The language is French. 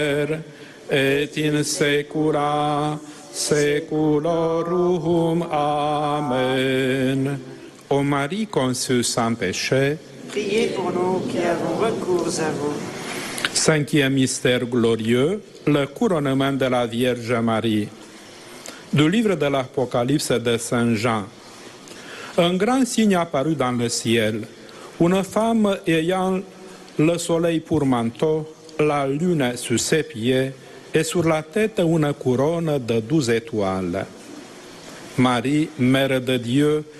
et in saecula saeculorum. Amen. Ô Marie conçue sans péché, Priez pour nous qui avons recours à vous. Cinquième mystère glorieux, le couronnement de la Vierge Marie. Du livre de l'Apocalypse de Saint Jean. Un grand signe apparut dans le ciel, une femme ayant le soleil pour manteau, la lune sous ses pieds et sur la tête une couronne de 12 étoiles. Marie, Mère de Dieu,